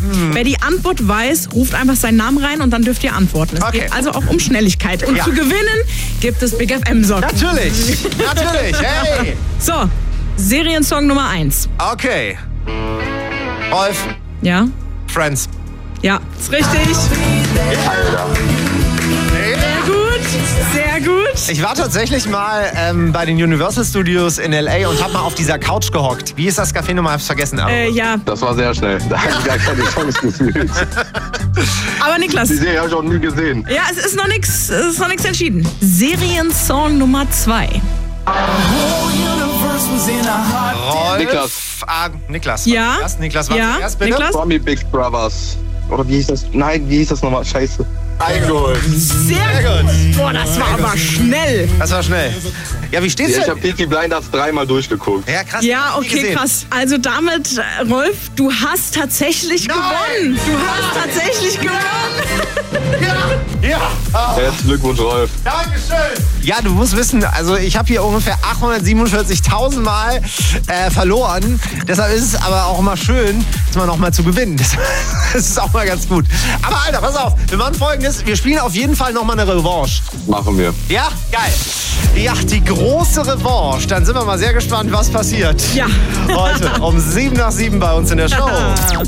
Wer die Antwort weiß, ruft einfach seinen Namen rein und dann dürft ihr antworten. Es geht also auch um Schnelligkeit. Und zu gewinnen gibt es Big FM-Socken. Natürlich, natürlich, hey. So, Seriensong Nummer 1. Okay. Rolf, Ja? Friends. Ja, ist richtig. Alter. Sehr gut, sehr gut. Ich war tatsächlich mal bei den Universal Studios in L.A. und habe mal auf dieser Couch gehockt. Wie ist das Café nochmal? Hab's vergessen. Aber Ja, Das war sehr schnell. Da habe ich gar keine Chance gefühlt. aber Niklas. Die Serie habe ich auch nie gesehen. Ja, es ist noch nichts entschieden. Seriensong Nummer 2. Rolf. Niklas. Niklas. Ja. Niklas, war Ja. zuerst, bitte? Niklas? Promi Big Brothers. Oder wie hieß das? Nein, wie hieß das nochmal? Scheiße. Eingeholt. Sehr gut. Boah, das war aber schnell. Das war schnell. Ja, wie steht's Ja, ich denn? habe Peaky Blinders 3-mal durchgeguckt. Ja, krass. Ja, hab ich nie okay, gesehen. krass. Also damit, Rolf, du hast tatsächlich gewonnen. Du hast tatsächlich gewonnen. Ja. Herzlichen Glückwunsch, Rolf. Dankeschön. Ja, du musst wissen, also ich habe hier ungefähr 847.000 Mal verloren. Deshalb ist es aber auch immer schön, dass man auch mal zu gewinnen. Das ist auch mal ganz gut. Aber Alter, pass auf, wir machen Folgendes. Wir spielen auf jeden Fall nochmal eine Revanche. Machen wir. Ja, geil. Ja, die große Revanche. Dann sind wir mal sehr gespannt, was passiert. Ja. Heute um 7 nach 7 bei uns in der Show.